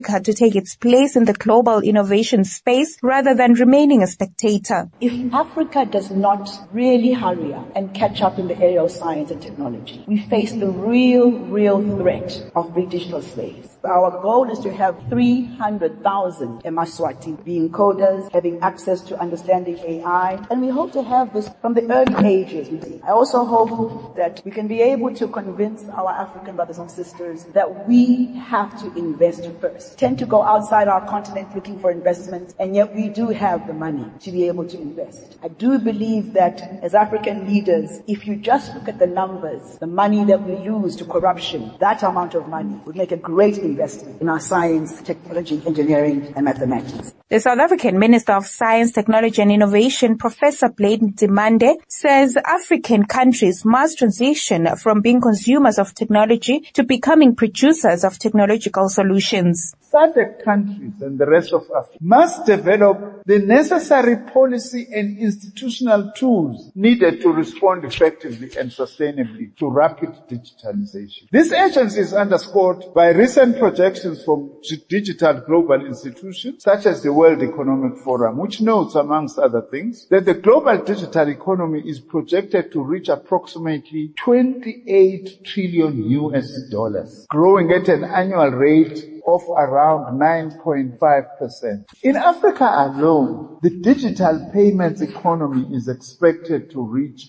to take its place in the global innovation space rather than remaining a spectator. If Africa does not really hurry up and catch up in the area of science and technology, we face the real threat of big digital space. Our goal is to have 300,000 Emaswati being coders, having access to understanding AI, and we hope to have this from the early ages. I also hope that we can be able to convince our African brothers and sisters that we have to invest first. We tend to go outside our continent looking for investment, and yet we do have the money to be able to invest. I do believe that as African leaders, if you just look at the numbers, the money that we lose to corruption, that amount of money would make a great investment in our science, technology, engineering, and mathematics. The South African Minister of Science, Technology and Innovation, Professor Blade Nzimande, says African countries must transition from being consumers of technology to becoming producers of technological solutions. SADC countries and the rest of Africa must develop the necessary policy and institutional tools needed to respond effectively and sustainably to rapid digitalization. This urgency is underscored by recent projections from digital global institutions such as the World Economic Forum, which notes, amongst other things, that the global digital economy is projected to reach approximately $28 trillion, growing at an annual rate of around 9.5%. In Africa alone, the digital payments economy is expected to reach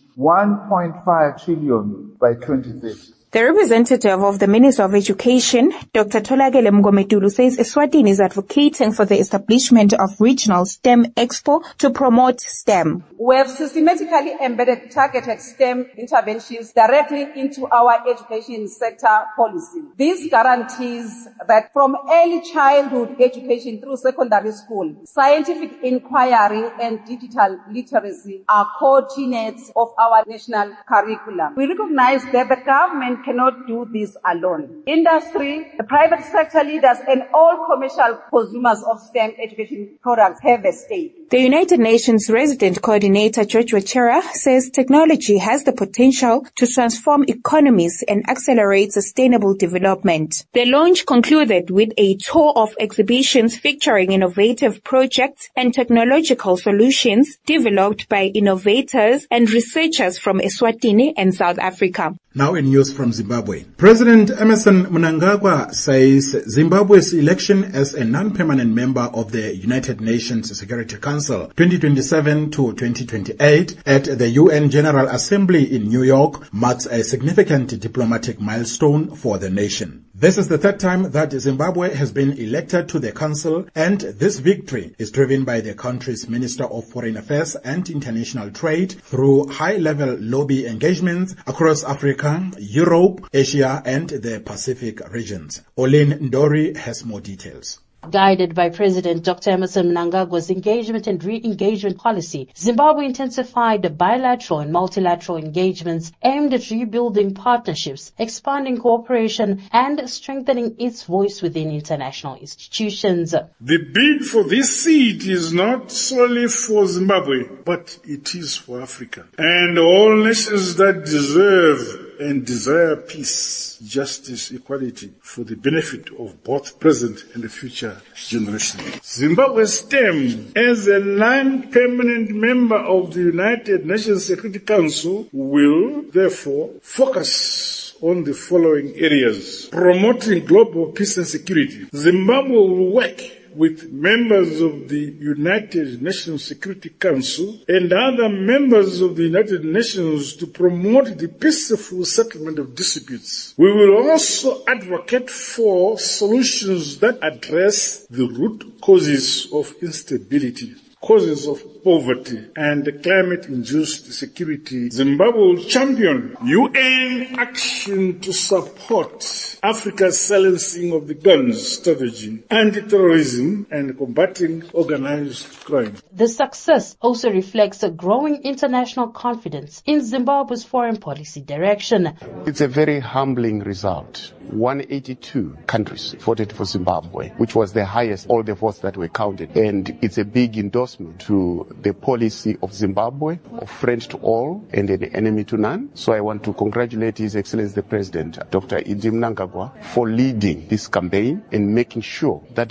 1.5 trillion by 2030. The representative of the Minister of Education, Dr. Tholakele Mngomedulu, says Eswatini is advocating for the establishment of regional STEM Expo to promote STEM. We have systematically embedded targeted STEM interventions directly into our education sector policy. This guarantees that from early childhood education through secondary school, scientific inquiry and digital literacy are core tenets of our national curriculum. We recognize that the government cannot do this alone. Industry, the private sector leaders, and all commercial consumers of STEM education products have a stake. The United Nations Resident Coordinator George Wachera says technology has the potential to transform economies and accelerate sustainable development. The launch concluded with a tour of exhibitions featuring innovative projects and technological solutions developed by innovators and researchers from Eswatini and South Africa. Now in news from Zimbabwe. President Emmerson Mnangagwa says Zimbabwe's election as a non-permanent member of the United Nations Security Council 2027 to 2028 at the UN General Assembly in New York marks a significant diplomatic milestone for the nation. This is the third time that Zimbabwe has been elected to the council, and this victory is driven by the country's Minister of Foreign Affairs and International Trade through high-level lobby engagements across Africa, Europe, Asia, and the Pacific regions. Olin Ndori has more details. Guided by President Dr. Emmerson Mnangagwa's engagement and re-engagement policy, Zimbabwe intensified bilateral and multilateral engagements aimed at rebuilding partnerships, expanding cooperation, and strengthening its voice within international institutions. The bid for this seat is not solely for Zimbabwe, but it is for Africa and all nations that deserve and desire peace, justice, equality for the benefit of both present and the future generations. Zimbabwe's STEM, as a non-permanent member of the United Nations Security Council, will therefore focus on the following areas: promoting global peace and security. Zimbabwe will work with members of the United Nations Security Council and other members of the United Nations to promote the peaceful settlement of disputes. We will also advocate for solutions that address the root causes of instability, causes of poverty, and climate-induced security. Zimbabwe will champion UN action to support Africa's silencing of the guns strategy, anti-terrorism, and combating organized crime. The success also reflects a growing international confidence in Zimbabwe's foreign policy direction. It's a very humbling result. 182 countries voted for Zimbabwe, which was the highest, all the votes that were counted. And it's a big endorsement endorsement to the policy of Zimbabwe of friend to all and an enemy to none. So I want to congratulate His Excellency the President, Dr. Idi Mnangagwa, for leading this campaign and making sure that